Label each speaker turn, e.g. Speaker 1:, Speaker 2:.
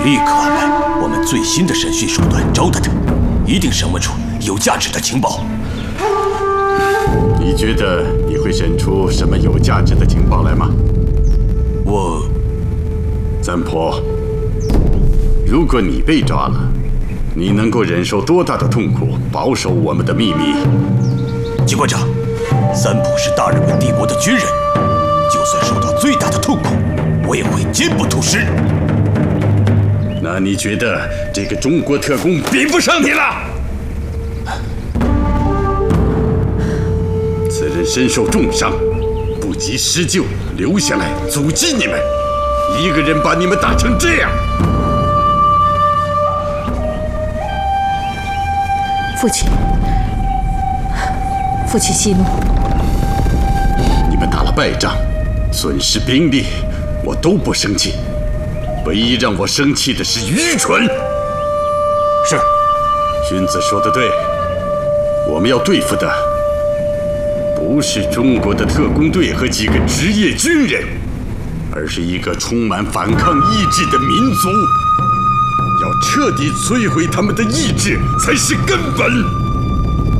Speaker 1: 立刻安排我们最新的审讯手段招待他，一定审问出有价值的情报。
Speaker 2: 你觉得你会审出什么有价值的情报来吗？三婆，如果你被抓了，你能够忍受多大的痛苦，保守我们的秘密？
Speaker 1: 警官长，三浦是大日本帝国的军人，就算受到最大的痛苦，我也会坚不吐实。
Speaker 2: 那你觉得这个中国特工比不上你了？此人身受重伤，不及施救，留下来阻击你们，一个人把你们打成这样。
Speaker 3: 父亲，父亲息怒。
Speaker 2: 你们打了败仗，损失兵力，我都不生气。唯一让我生气的是愚蠢。
Speaker 1: 是，
Speaker 2: 荀子说得对，我们要对付的不是中国的特工队和几个职业军人，而是一个充满反抗意志的民族。要彻底摧毁他们的意志才是根本。